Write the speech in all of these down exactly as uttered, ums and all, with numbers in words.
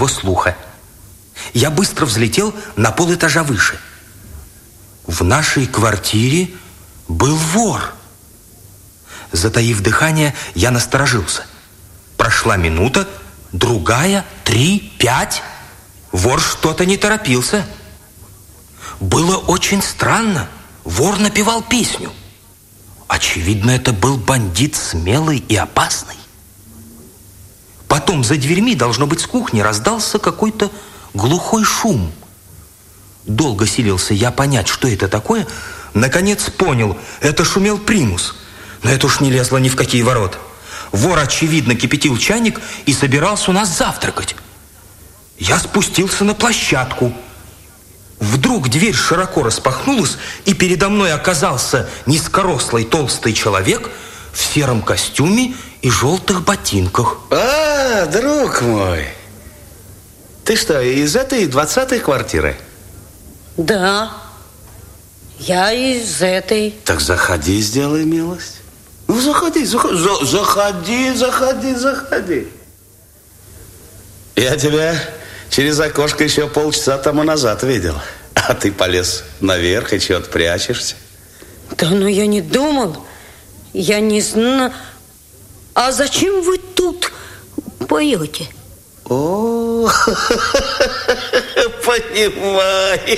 моего слуха. Я быстро взлетел на полэтажа выше. В нашей квартире был вор. Затаив дыхание, я насторожился. Прошла минута, другая, три, пять. Вор что-то не торопился. Было очень странно. Вор напевал песню. Очевидно, это был бандит смелый и опасный. Потом за дверьми, должно быть, с кухни раздался какой-то глухой шум. Долго силился я понять, что это такое. Наконец понял, это шумел примус. Но это уж не лезло ни в какие ворота. Вор, очевидно, кипятил чайник и собирался у нас завтракать. Я спустился на площадку. Вдруг дверь широко распахнулась, и передо мной оказался низкорослый толстый человек в сером костюме и желтых ботинках. А, друг мой, ты что, из этой двадцатой квартиры? Да, я из этой. Так заходи, сделай милость. Ну, заходи, заходи, заходи, заходи, заходи. Я тебя через окошко еще полчаса тому назад видел. А ты полез наверх и чего-то прячешься. Да ну я не думал. Я не знаю. А зачем вы тут поете? О, понимаю.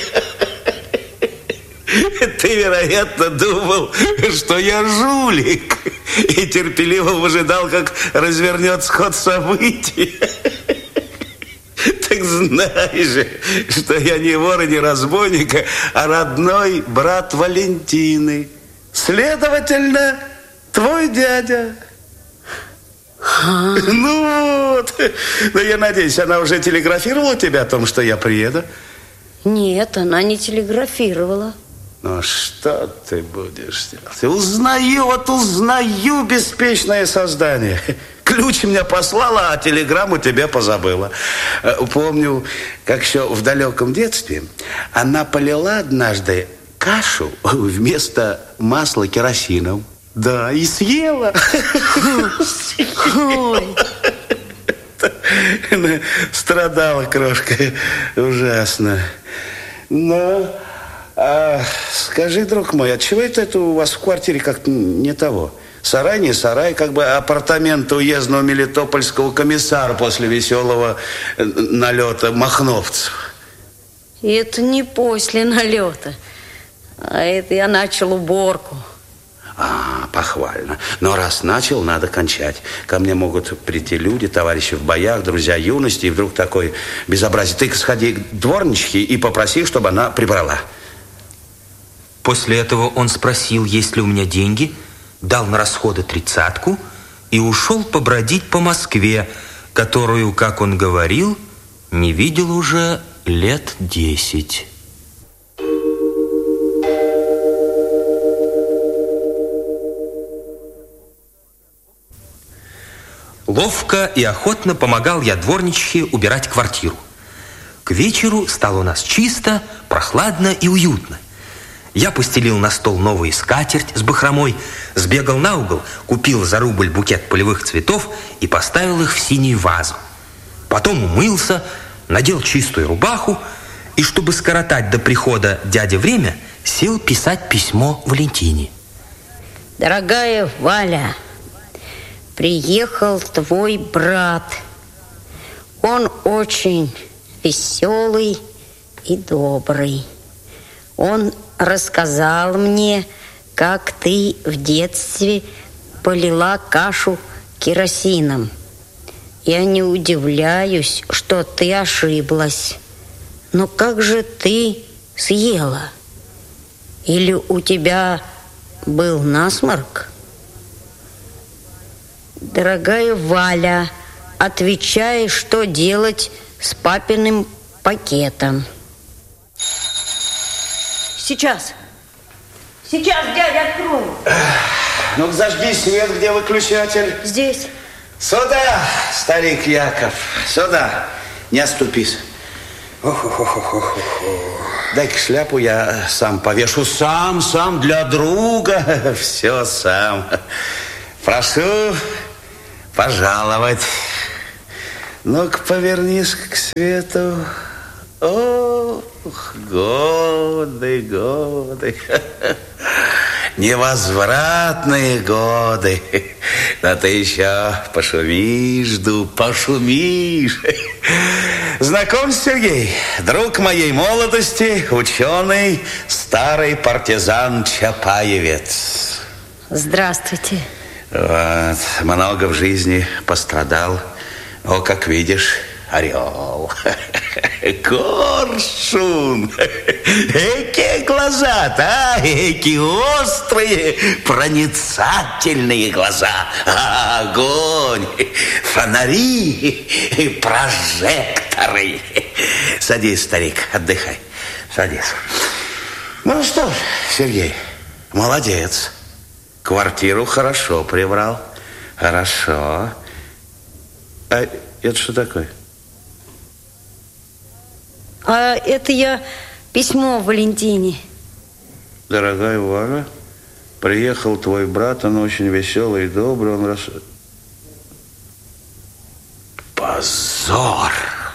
Ты, вероятно, думал, что я жулик, и терпеливо выжидал, как развернется ход событий. Так знай же, что я не вор и не разбойник, а родной брат Валентины. Следовательно, твой дядя. А? Ну вот. Но я надеюсь, она уже телеграфировала тебе о том, что я приеду? Нет, она не телеграфировала. Ну, что ты будешь делать? Узнаю, вот узнаю, беспечное создание. Ключ меня послала, а телеграмму тебе позабыла. Помню, как еще в далеком детстве она полила однажды кашу вместо масла керосином. Да, и съела. Ой. Страдала крошка ужасно. Но... А, скажи, друг мой, отчего это, это у вас в квартире как-то не того? Сарай не сарай, как бы апартаменты уездного мелитопольского комиссара после веселого налета махновцев. И это не после налета, а это я начал уборку. А, похвально. Но раз начал, надо кончать. Ко мне могут прийти люди, товарищи в боях, друзья юности, и вдруг такое безобразие. Ты сходи к дворничке и попроси, чтобы она прибрала. После этого он спросил, есть ли у меня деньги, дал на расходы тридцатку и ушел побродить по Москве, которую, как он говорил, не видел уже лет десять. Ловко и охотно помогал я дворничихе убирать квартиру. К вечеру стало у нас чисто, прохладно и уютно. Я постелил на стол новую скатерть с бахромой, сбегал на угол, купил за рубль букет полевых цветов и поставил их в синюю вазу. Потом умылся, надел чистую рубаху и, чтобы скоротать до прихода дяди время, сел писать письмо Валентине. Дорогая Валя, приехал твой брат. Он очень веселый и добрый. Он рассказал мне, как ты в детстве полила кашу керосином. Я не удивляюсь, что ты ошиблась. Но как же ты съела? Или у тебя был насморк? Дорогая Валя, отвечай, что делать с папиным пакетом. Сейчас. Сейчас, дядя, открою. Ну, зажги свет, где выключатель? Здесь. Сюда, старик Яков, сюда. Не оступись. Дай-ка шляпу я сам повешу. Сам, сам, для друга. Все сам. Прошу пожаловать. Ну-ка, повернись к свету. Ох, годы, годы. Невозвратные годы. Но ты еще пошумишь, ду, пошумишь. Знакомься, Сергей, друг моей молодости, ученый, старый партизан Чапаевец. Здравствуйте. Вот, много в жизни пострадал. О, как видишь, орел. Коршун. Какие глаза-то, а? Какие острые, проницательные глаза. Огонь, фонари, прожекторы. Садись, старик, отдыхай. Садись. Ну что ж, Сергей, молодец. Квартиру хорошо прибрал. Хорошо. А это что такое? А это я письмо Валентине. Дорогая Валя, приехал твой брат, он очень веселый и добрый, он рас... Позор!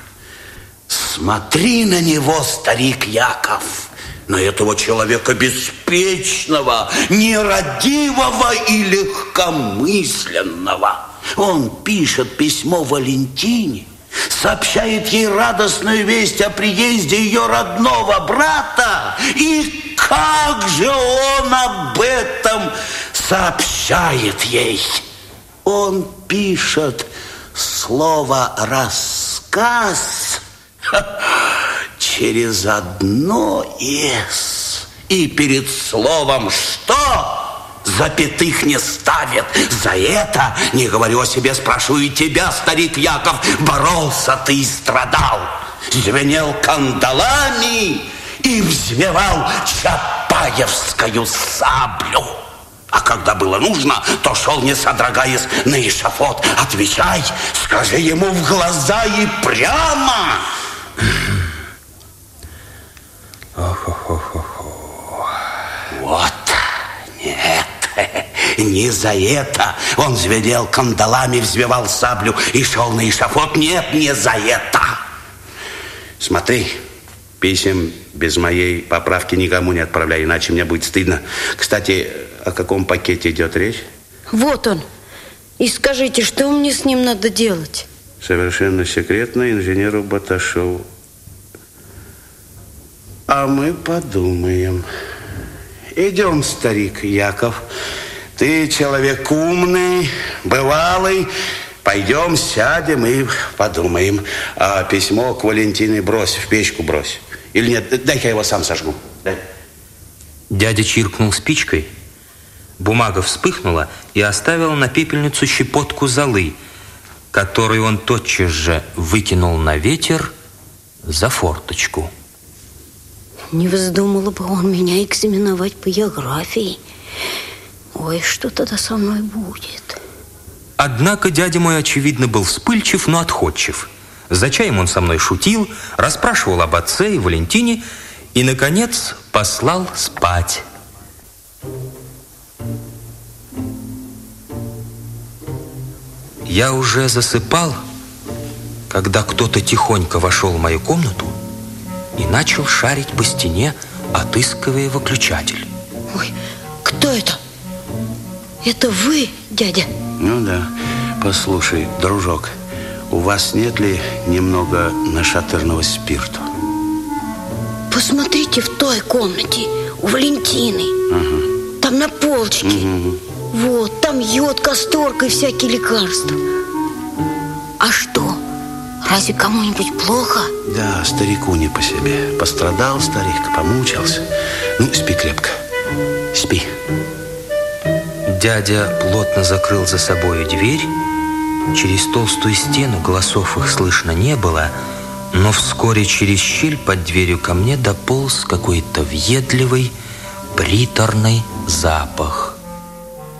Смотри на него, старик Яков, на этого человека беспечного, нерадивого и легкомысленного. Он пишет письмо Валентине, сообщает ей радостную весть о приезде ее родного брата. И как же он об этом сообщает ей? Он пишет слово «рассказ» через одно «с». И перед словом «что» запятых не ставит. За это, не говорю о себе, спрашиваю тебя, старик Яков, боролся ты и страдал, звенел кандалами и взвевал чапаевскую саблю. А когда было нужно, то шел, не содрогаясь, на эшафот. Отвечай, скажи ему в глаза и прямо. Вот. Нет, не за это он звенел кандалами, взвивал саблю и шел на эшафот. Нет, не за это. Смотри, писем без моей поправки никому не отправляй, иначе мне будет стыдно. Кстати, о каком пакете идет речь? Вот он. И скажите, что мне с ним надо делать? Совершенно секретно инженеру Баташову. А мы подумаем. Идем, старик Яков. Ты человек умный, бывалый. Пойдем, сядем и подумаем. А письмо к Валентине брось, в печку брось. Или нет, дай я его сам сожгу. Дай. Дядя чиркнул спичкой. Бумага вспыхнула и оставила на пепельницу щепотку золы, которую он тотчас же выкинул на ветер за форточку. Не вздумала бы он меня экзаменовать по географии. Ой, что тогда со мной будет? Однако дядя мой, очевидно, был вспыльчив, но отходчив. За чаем он со мной шутил, расспрашивал об отце и Валентине и, наконец, послал спать. Я уже засыпал, когда кто-то тихонько вошел в мою комнату и начал шарить по стене, отыскивая выключатель. Ой, кто это? Это вы, дядя? Ну да. Послушай, дружок, у вас нет ли немного нашатырного спирту? Посмотрите в той комнате, у Валентины. Ага. Там на полочке. Угу. Вот, там йод, касторка и всякие лекарства. А что? Разве кому-нибудь плохо? Да, старику не по себе. Пострадал старик, помучился. Ну, спи крепко. Спи. Дядя плотно закрыл за собой дверь. Через толстую стену голосов их слышно не было, но вскоре через щель под дверью ко мне дополз какой-то въедливый, приторный запах.